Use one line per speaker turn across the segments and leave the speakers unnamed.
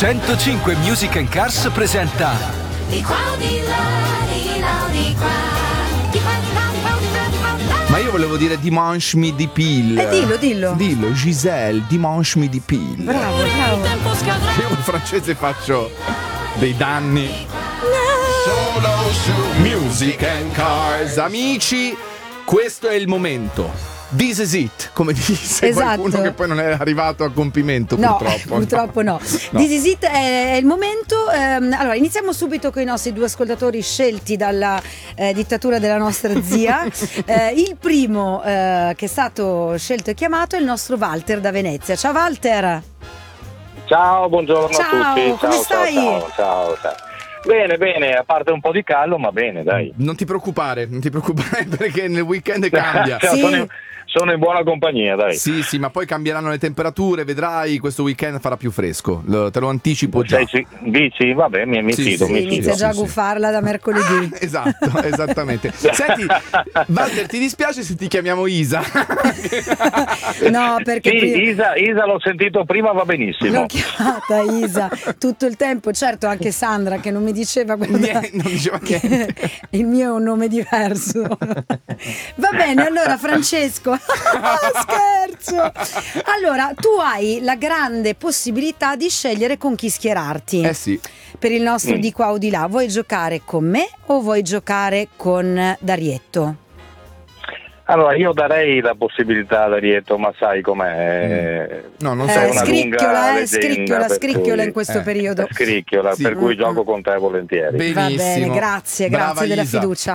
105 Music and Cars presenta
Di qua o di là, di là o di qua, di qua di là, di qua di là, di qua di là.
Ma io volevo dire Dimanche Midi Pile.
Dillo.
Dillo, Giselle, Dimanche Midi Pile.
Bravo.
Il tempo scadrà.
Io in francese faccio dei danni. Solo su Music and Cars. Amici, questo è il momento. This is it, come disse
Esatto.
qualcuno che poi non è arrivato a compimento,
No,
purtroppo.
purtroppo no. This is it è il momento. Allora, iniziamo subito con i nostri due ascoltatori scelti dalla dittatura della nostra zia. Il primo che è stato scelto e chiamato è il nostro Walter da Venezia. Ciao Walter.
Ciao, buongiorno
Ciao,
a tutti.
come stai?
Ciao. Bene, a parte un po' di caldo, ma bene, dai.
Non ti preoccupare perché nel weekend cambia.
Sì.
Sono in buona compagnia, dai.
Sì, ma poi cambieranno le temperature, vedrai, questo weekend farà più fresco. Te lo anticipo già.
Dici? Vabbè, mi
Sì,
fido,
sì,
mi
Inizia
fido.
già a guffarla da mercoledì.
Esatto, esattamente. Senti, Walter, ti dispiace se ti chiamiamo Isa?
No, perché
Sì, Isa l'ho sentito prima, va benissimo.
l'ho chiamata Isa tutto il tempo. Certo, anche Sandra che non mi diceva
Non diceva niente.
il mio è un nome diverso. Va bene, allora Francesco. Scherzo. Allora, tu hai la grande possibilità di scegliere con chi schierarti.
Sì.
Per il nostro di qua o di là. Vuoi giocare con me o vuoi giocare con Darietto?
Allora, io darei la possibilità ad Arietto, ma sai com'è?
No, non
È
sei
una
scricchiola,
lunga leggenda, per
scricchiola
cui-
in questo periodo.
Scricchiola,
Sì.
per cui gioco con te volentieri.
Va bene,
Benissimo.
grazie
Brava
della
Isa.
fiducia.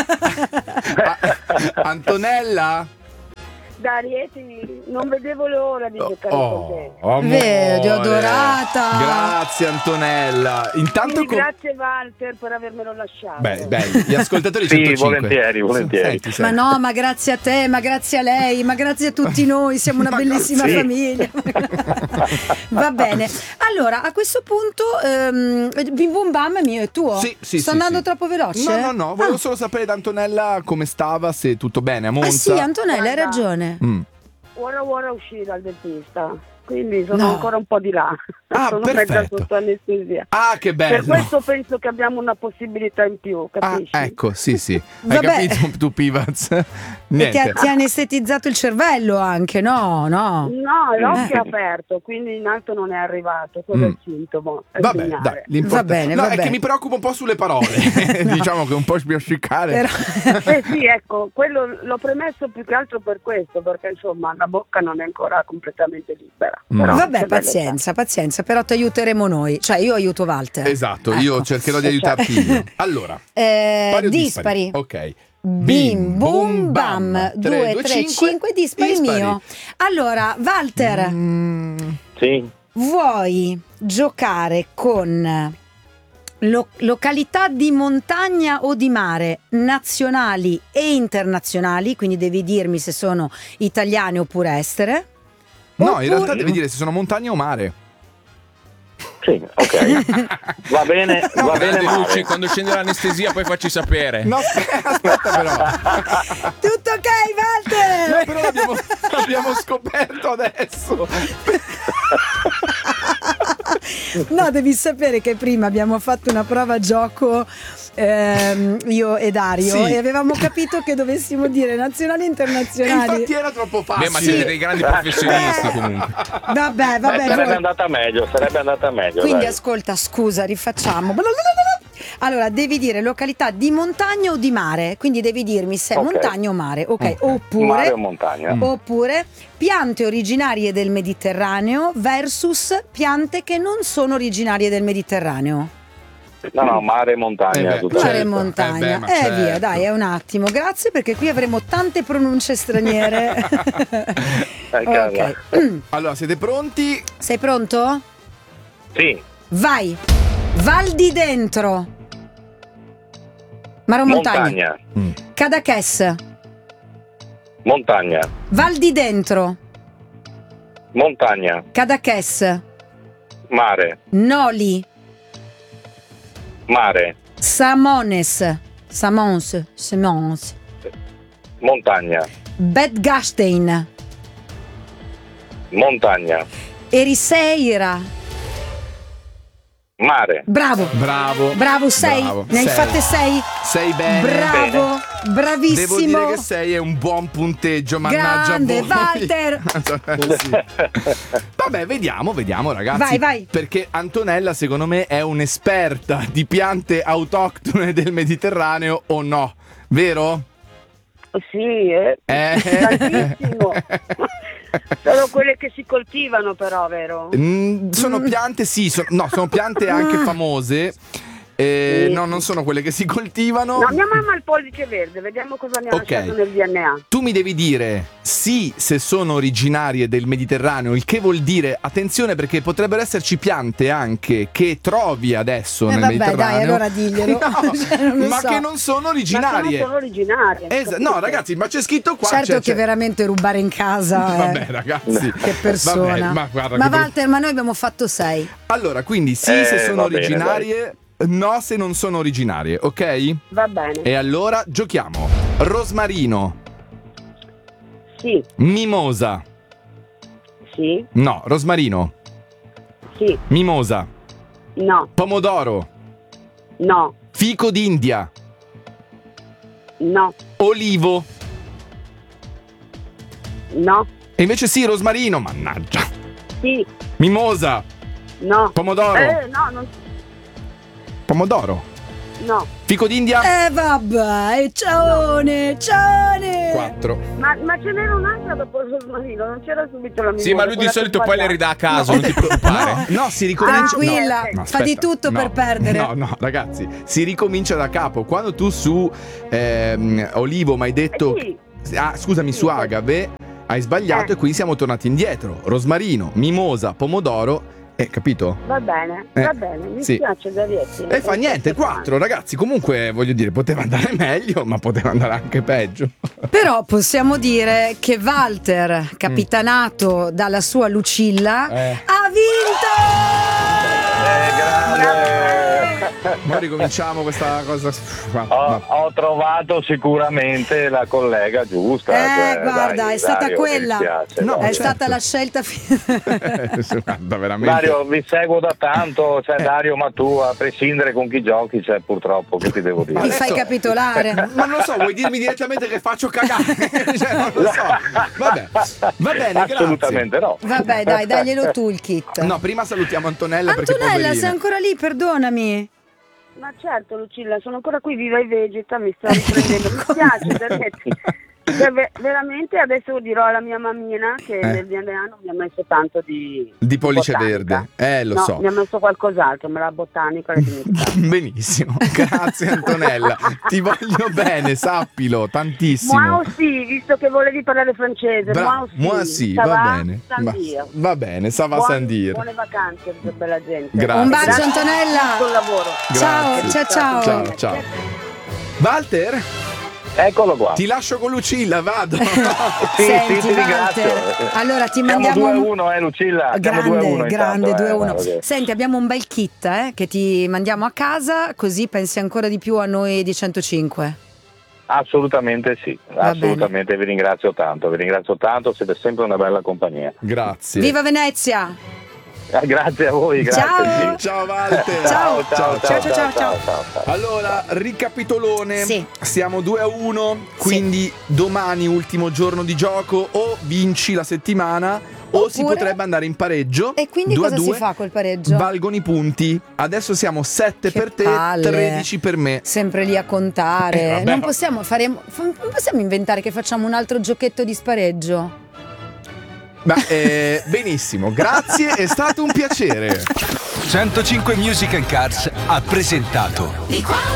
Antonella?
Darieti, non vedevo l'ora di giocare con te.
amore.
Vedi, adorata.
Grazie Antonella. Intanto
Quindi grazie Walter per avermelo lasciato.
Beh, gli ascoltatori
Sì,
105.
volentieri.
Senti.
Ma no, ma grazie a te, ma grazie a lei, ma grazie a tutti noi, siamo una
Ma
bellissima
grazie.
famiglia. Va bene. Allora, a questo punto Bim Bum Bam è mio e tuo.
Sì,
Sto andando troppo veloce?
No, volevo solo sapere da Antonella come stava, se tutto bene a
Ah
Monza.
sì, Antonella, hai
Guarda.
ragione.
Ora uscire dal dentista, quindi sono
No.
ancora un po' di là.
Ah,
sono mezza
perfetto.
sotto anestesia.
Ah, che bello.
Per questo penso che abbiamo una possibilità in più, capisci?
Ecco, sì. Hai
Vabbè.
capito tu, Pivaz?
E
Niente.
ti ha anestetizzato il cervello anche, no?
No, l'occhio è aperto, quindi in alto non è arrivato, quello è il sintomo. È
Vabbè,
segnale.
dai, l'importante.
Va bene,
no,
va
è
bene.
che mi preoccupa un po' sulle parole. Diciamo che un po' spiaccicare.
Però-
Sì, ecco, quello l'ho premesso più che altro per questo, perché insomma la bocca non è ancora completamente libera. Però,
Vabbè,
che bella
pazienza, però ti aiuteremo noi. Cioè, io aiuto Walter.
Esatto,
Ecco.
io cercherò di aiutarti io. Allora, pari o
dispari.
Ok.
Bim, bum, bam, 2, 3, 5, dispari mio. Allora, Walter,
Sì.
vuoi giocare con località di montagna o di mare, nazionali e internazionali, quindi devi dirmi se sono italiane oppure estere?
No, in realtà devi dire se sono montagna o mare.
Sì, ok. Va bene, va bene.
Luci,
Mare.
quando scende l'anestesia poi facci sapere.
No, aspetta però.
Tutto ok, Walter?
No, però l'abbiamo scoperto adesso.
No, devi sapere che prima abbiamo fatto una prova gioco io e Dario
Sì.
e avevamo capito che dovessimo dire nazionali e
E
internazionali.
infatti era troppo facile.
Beh, ma siete dei grandi professionisti comunque.
Vabbè,
Sarebbe
voi-
andata meglio.
Quindi
dai.
ascolta, scusa, rifacciamo. Allora, devi dire località di montagna o di mare, quindi devi dirmi se è
Ok.
montagna o mare, ok?
Mare
Oppure
o montagna.
Oppure piante originarie del Mediterraneo versus piante che non sono originarie del Mediterraneo.
No, mare e montagna.
beh,
tutto
Mare e
certo.
montagna.
Ma certo.
Via, dai, è un attimo. Grazie, perché qui avremo tante pronunce straniere.
casa.
Ok.
Allora, siete pronti?
Sei pronto?
Sì,
Vai. Val di Dentro. Mare o montagna?
montagna.
Cadaqués.
Montagna.
Val di Dentro.
Montagna.
Cadaqués.
Mare.
Noli.
Mare.
Samons.
Montagna.
Bedgastein.
Montagna.
Ericeira.
Mare.
Bravo.
Bravo.
6. Ne hai fatte 6?
Sei bene.
Bravo. Bravissimo.
Devo dire che 6 è un buon punteggio, mannaggia a
Grande
voi.
Walter.
Sì. Vabbè, vediamo ragazzi.
Vai.
Perché Antonella secondo me è un'esperta di piante autoctone del Mediterraneo o no? Vero?
Sì, tantissimo. Sono quelle che si coltivano però, vero?
Sono piante, sì, sono piante anche famose. No, non sono quelle che si coltivano.
No, mia mamma ha il pollice verde, vediamo cosa mi ha lasciato nel DNA.
Tu mi devi dire sì se sono originarie del Mediterraneo, il che vuol dire, attenzione perché potrebbero esserci piante anche che trovi adesso nel Mediterraneo.
Dai, allora diglielo.
No,
Cioè, non lo
ma
so.
che non sono originarie.
Ma sono originarie.
No, ragazzi, ma c'è scritto qua.
Certo che veramente rubare in casa.
Vabbè, ragazzi.
Che persona.
Vabbè, ma guarda
ma
che
Walter, ma noi abbiamo fatto 6.
Allora, quindi sì se sono
va bene,
originarie, no se non sono originarie, ok?
Va bene.
E allora giochiamo. Rosmarino.
Sì.
Mimosa.
Sì.
No, rosmarino.
Sì.
Mimosa.
No.
Pomodoro.
No.
Fico d'India.
No.
Olivo.
No.
E invece sì, rosmarino, mannaggia.
Sì.
Mimosa.
No.
Pomodoro.
No, non.
Pomodoro.
No.
Fico d'India.
Vabbè, ciaone.
4.
Ma ce n'era un'altra dopo il rosmarino, non c'era subito la mia.
Sì, ma lui di solito poi le ridà a caso, non ti preoccupare.
No, si ricomincia.
Tranquilla,
no,
fa di
aspetta.
tutto per perdere.
No, ragazzi, si ricomincia da capo. Quando tu su Olivo mi hai detto scusami, su agave hai sbagliato e qui siamo tornati indietro. Rosmarino, mimosa, pomodoro. Capito?
Va bene, mi
sì.
spiace Darietti.
E fa niente, 4 ragazzi, comunque voglio dire, poteva andare meglio, ma poteva andare anche peggio.
Però possiamo dire che Walter, capitanato dalla sua Lucilla, ha vinto!
Ma ricominciamo questa cosa.
Ho trovato sicuramente la collega giusta.
Guarda,
dai,
è stata
Dario,
quella.
mi dispiace,
No,
dai.
È stata la scelta.
Guarda, veramente.
Dario, vi seguo da tanto, Dario, ma tu a prescindere con chi giochi, purtroppo, che ti devo dire?
Mi fai capitolare.
Ma non lo so, vuoi dirmi direttamente che faccio cagare? Cioè, non lo so. Vabbè, va bene, grazie.
Assolutamente no.
Vabbè, dai, daglielo tu il kit.
No, prima salutiamo Antonella perché
Antonella,
poverina.
sei ancora lì, perdonami.
Ma certo Lucilla, sono ancora qui viva e vegeta, mi sto riprendendo, mi spiace Darietti. Cioè, veramente adesso dirò alla mia mammina che nel DNA non mi ha messo tanto di
pollice
botanica.
verde. Lo
no,
so.
mi ha messo qualcos'altro, me la botanica l'ho dimenticata.
Benissimo, grazie Antonella. Ti voglio bene, sappilo, tantissimo.
Moi aussi, visto che volevi parlare francese.
Moi sì,
Ça
va
va?
bene.
Sandir.
Va bene, ça va Sandir.
Buone vacanze, bella gente.
Grazie.
Un bacio
Grazie
Antonella.
Buon lavoro.
Grazie.
Ciao.
Ciao. Walter,
Eccolo qua.
ti lascio con Lucilla, vado.
Senti,
ti ringrazio.
Walter, allora ti
Siamo
mandiamo
2-1, Lucilla. Siamo 2-1
grande,
intanto,
2-1.
ok.
Senti, abbiamo un bel kit che ti mandiamo a casa, così pensi ancora di più a noi di 105.
Assolutamente sì,
Va
assolutamente, vi ringrazio tanto, siete sempre una bella compagnia.
Grazie.
Viva Venezia!
Grazie a voi, grazie.
Ciao.
sì.
Ciao Walter.
Ciao.
Allora, ricapitolone.
Sì.
Siamo 2-1, quindi domani ultimo giorno di gioco, o vinci la settimana o si
Oppure-
potrebbe andare in pareggio.
E quindi
2-2.
cosa si fa col pareggio?
Valgono i punti. Adesso siamo 7
Che
per te,
palle.
13 per me.
Sempre lì a contare.
Vabbè.
Non possiamo inventare che facciamo un altro giochetto di spareggio.
Ma benissimo, grazie, è stato un piacere.
105 Music and Cars ha presentato
Di qua